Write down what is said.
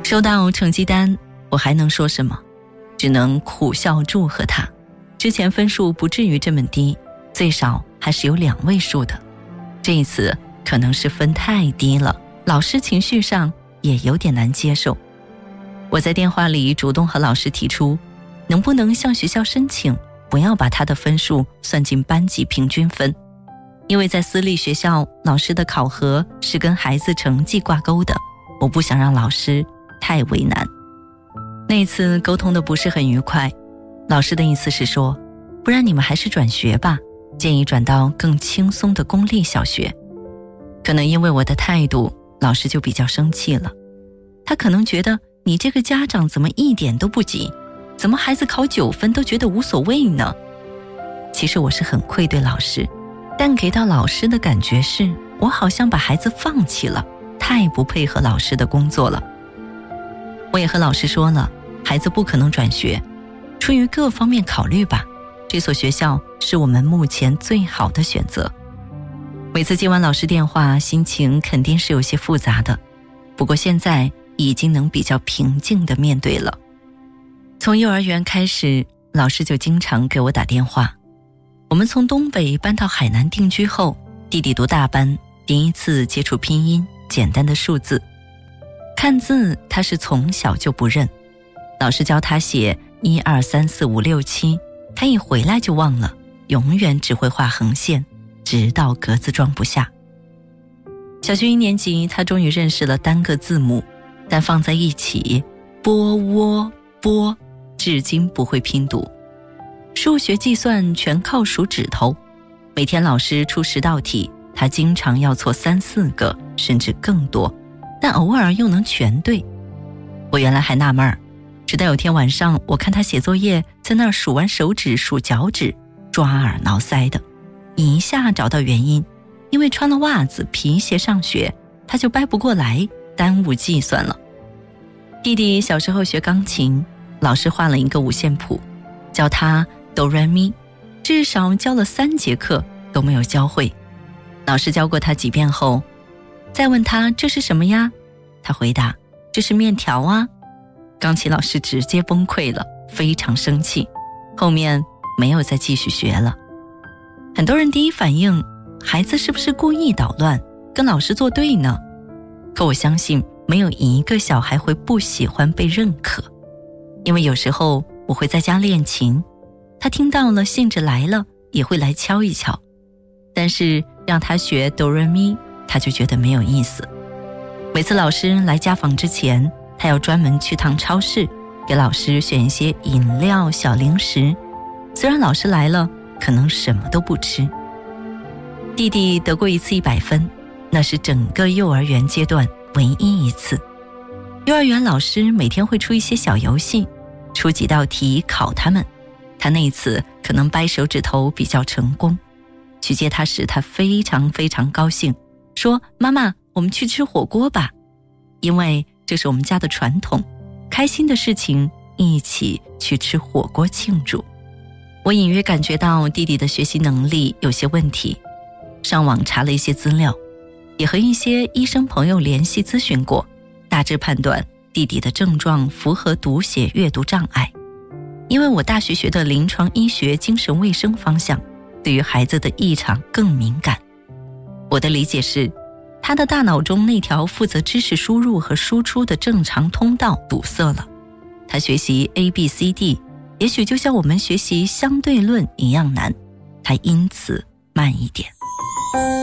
收到成绩单，我还能说什么？只能苦笑祝贺他。之前分数不至于这么低，最少还是有2位数的。这一次可能是分太低了，老师情绪上也有点难接受。我在电话里主动和老师提出，能不能向学校申请，不要把他的分数算进班级平均分，因为在私立学校，老师的考核是跟孩子成绩挂钩的，我不想让老师太为难。那次沟通的不是很愉快，老师的意思是说，不然你们还是转学吧，建议转到更轻松的公立小学。可能因为我的态度，老师就比较生气了。他可能觉得你这个家长怎么一点都不急，怎么孩子考9分都觉得无所谓呢？其实我是很愧对老师，但给到老师的感觉是，我好像把孩子放弃了，太不配合老师的工作了。我也和老师说了，孩子不可能转学，出于各方面考虑吧，这所学校是我们目前最好的选择。每次接完老师电话，心情肯定是有些复杂的，不过现在已经能比较平静地面对了。从幼儿园开始，老师就经常给我打电话。我们从东北搬到海南定居后，弟弟读大班，第一次接触拼音，简单的数字。看字他是从小就不认，老师教他写1、2、3、4、5、6、7，他一回来就忘了，永远只会画横线，直到格子装不下。小学1年级，他终于认识了单个字母，但放在一起，波窝波，至今不会拼读。数学计算全靠数指头，每天老师出10道题，他经常要错3、4个，甚至更多，但偶尔又能全对。我原来还纳闷，直到有天晚上，我看他写作业，在那儿数完手指数脚趾，抓耳挠腮的，一下找到原因，因为穿了袜子皮鞋上学，他就掰不过来，耽误计算了。弟弟小时候学钢琴，老师换了一个五线谱，教他哆来咪，至少教了3节课都没有教会。老师教过他几遍后，再问他这是什么呀？他回答这是面条啊。钢琴老师直接崩溃了，非常生气，后面没有再继续学了。很多人第一反应，孩子是不是故意捣乱，跟老师作对呢？可我相信没有一个小孩会不喜欢被认可，因为有时候我会在家练琴，他听到了兴致来了也会来敲一敲，但是让他学哆来咪，他就觉得没有意思。每次老师来家访之前，他要专门去趟超市，给老师选一些饮料小零食，虽然老师来了可能什么都不吃。弟弟得过一次100分，那是整个幼儿园阶段唯一一次。幼儿园老师每天会出一些小游戏，出几道题考他们，他那一次可能掰手指头比较成功。去接他时，他非常非常高兴，说妈妈，我们去吃火锅吧，因为这是我们家的传统，开心的事情一起去吃火锅庆祝。我隐约感觉到弟弟的学习能力有些问题，上网查了一些资料，也和一些医生朋友联系咨询过，大致判断弟弟的症状符合读写阅读障碍。因为我大学学的临床医学精神卫生方向，对于孩子的异常更敏感。我的理解是，他的大脑中那条负责知识输入和输出的正常通道堵塞了，他学习 ABCD 也许就像我们学习相对论一样难，他因此慢一点。